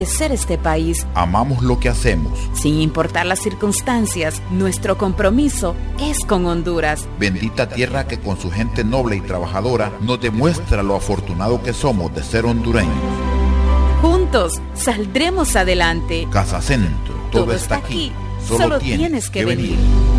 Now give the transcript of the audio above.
Ser este país. Amamos lo que hacemos. Sin importar las circunstancias, nuestro compromiso es con Honduras. Bendita tierra que con su gente noble y trabajadora nos demuestra lo afortunado que somos de ser hondureños. Juntos saldremos adelante. Casa Centro, todo está aquí. Solo tienes que venir.